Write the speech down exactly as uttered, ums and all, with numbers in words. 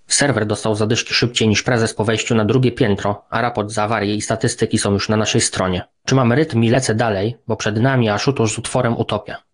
Serwer dostał zadyszki szybciej niż prezes po wejściu na drugie piętro, a raport za awarię i statystyki są już na naszej stronie. Trzymam rytm i lecę dalej, bo przed nami aż tuż z utworem Utopia.